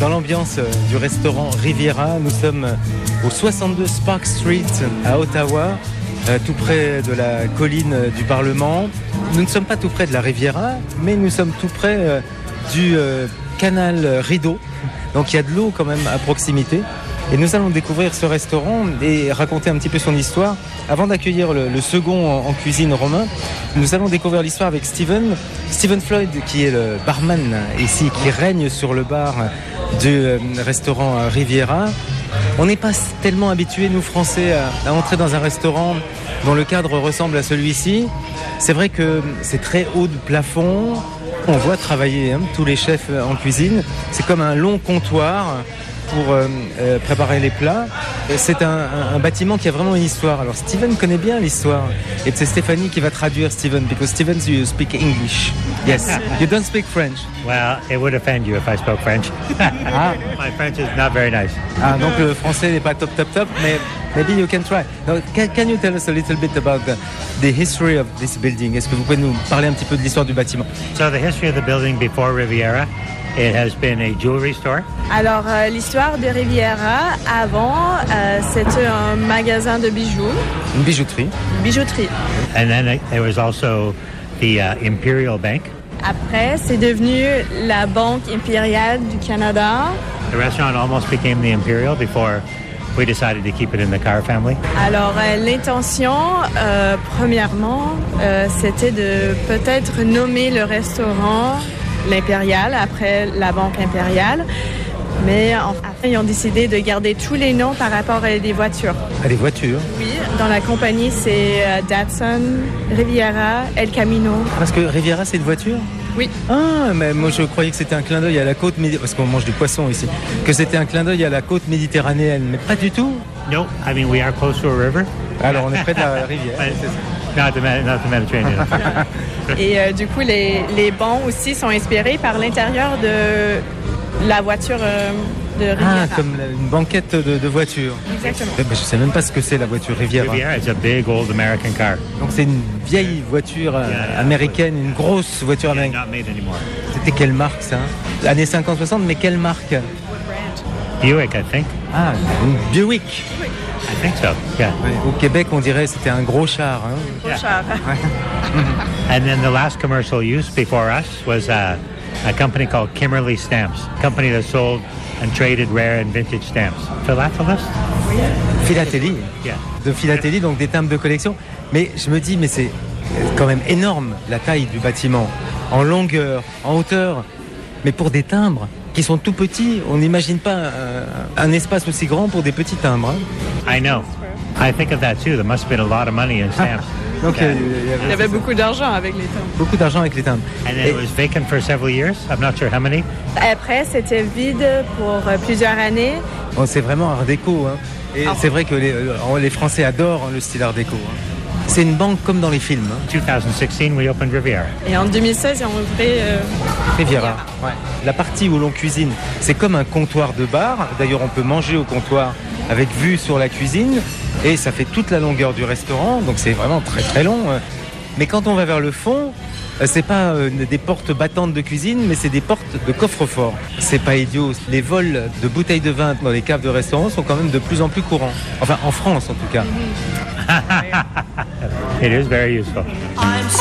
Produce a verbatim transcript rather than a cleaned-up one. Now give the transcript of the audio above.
dans l'ambiance du restaurant Riviera. Nous sommes au soixante-deux Spark Street à Ottawa, tout près de la colline du Parlement. Nous ne sommes pas tout près de la Riviera, mais nous sommes tout près du canal Rideau. Donc il y a de l'eau quand même à proximité. Et nous allons découvrir ce restaurant et raconter un petit peu son histoire. Avant d'accueillir le, le second en, en cuisine romain, nous allons découvrir l'histoire avec Steven. Steven Floyd, qui est le barman ici, qui règne sur le bar du euh, restaurant Riviera. On n'est pas tellement habitués, nous Français, à, à entrer dans un restaurant dont le cadre ressemble à celui-ci. C'est vrai que c'est très haut de plafond. On voit travailler hein, tous les chefs en cuisine. C'est comme un long comptoir pour euh, euh, préparer les plats. C'est un, un, un bâtiment qui a vraiment une histoire. Alors Steven connaît bien l'histoire. Et c'est Stéphanie qui va traduire Steven, because Steven, you speak English. Yes. You don't speak French. Well, it would offend you if I spoke French. Ah. My French is not very nice. Ah, donc le français n'est pas top, top, top, mais maybe you can try. Now, can, can you tell us a little bit about the, the history of this building? Est-ce que vous pouvez nous parler un petit peu de l'histoire du bâtiment? So the history of the building before Riviera, it has been a jewelry store. Alors, euh, l'histoire de Riviera, avant, euh, c'était un magasin de bijoux. Une bijouterie. Une bijouterie. And then there was also the uh, Imperial Bank. Après, c'est devenu la Banque impériale du Canada. The restaurant almost became the Imperial before we decided to keep it in the Carr family. Alors, euh, l'intention, euh, premièrement, euh, c'était de peut-être nommer le restaurant l'Impérial, après la Banque impériale. Mais enfin, ils ont décidé de garder tous les noms par rapport à des voitures. À des voitures? Oui, dans la compagnie, c'est euh, Datsun, Riviera, El Camino. Parce que Riviera, c'est une voiture? Oui. Ah, mais moi je croyais que c'était un clin d'œil à la côte méditerranéenne, parce qu'on mange du poisson ici, que c'était un clin d'œil à la côte méditerranéenne, mais pas du tout. No, I mean we are close to a river. Alors on est près de la rivière. Not the, not the Mediterranean. Et euh, du coup, les, les bancs aussi sont inspirés par l'intérieur de la voiture euh, de Riviera. Ah, comme la, une banquette de, de voiture. Exactement. Mais je sais même pas ce que c'est la voiture Riviera. Riviera, it's a big old American car. Donc c'est une vieille voiture euh, Yeah, yeah. américaine, une grosse voiture Yeah, américaine. not made anymore. C'était quelle marque ça? Années cinquante soixante, mais quelle marque? Buick, I think. Ah, une Buick. I think so. Yeah. Ouais, au Québec, on dirait que c'était un gros char. Hein. Trop cher. And then the last commercial use before us was uh, a company called Kimberly Stamps, a company that sold and traded rare and vintage stamps. Philatelist? Philatélie. Yeah. De philatélie, donc des timbres de collection. Mais je me dis, mais c'est quand même énorme la taille du bâtiment, en longueur, en hauteur. Mais pour des timbres qui sont tout petits, on n'imagine pas un, un espace aussi grand pour des petits timbres. Hein. I know. I think of that too. There must have been a lot of money in stamps. Donc Yeah. euh, il y avait, Il y avait beaucoup d'argent avec les timbres. beaucoup d'argent avec les timbres. And then Et- it was vacant for several years. I'm not sure how many. Après, c'était vide pour euh, plusieurs années. Bon, c'est vraiment art déco. Hein. Et Ah. c'est vrai que les, euh, les Français adorent hein, le style art déco. Hein. C'est une banque comme dans les films. Hein. twenty sixteen, we opened Riviera. Et en deux mille seize, ils ont ouvert euh, Riviera. Ouais. La partie où l'on cuisine, c'est comme un comptoir de bar. D'ailleurs, on peut manger au comptoir avec vue sur la cuisine. Et ça fait toute la longueur du restaurant. Donc c'est vraiment très très long. Mais quand on va vers le fond, euh, c'est pas euh, des portes battantes de cuisine, mais c'est des portes de coffre-fort. C'est pas idiot. Les vols de bouteilles de vin dans les caves de restaurants sont quand même de plus en plus courants. Enfin, en France en tout cas. It is very useful. I'm